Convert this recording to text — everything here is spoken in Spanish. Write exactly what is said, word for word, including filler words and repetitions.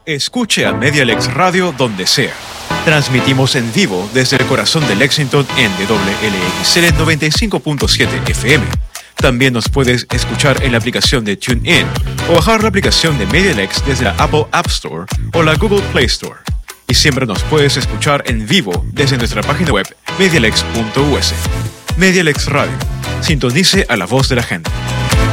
Escuche a Medialex Radio donde sea. Transmitimos en vivo desde el corazón de Lexington en W L X L noventa y cinco punto siete F M. También nos puedes escuchar en la aplicación de TuneIn o bajar la aplicación de Medialex desde la Apple App Store o la Google Play Store. Y siempre nos puedes escuchar en vivo desde nuestra página web medialex punto u s. Medialex Radio. Sintonice a la voz de la gente.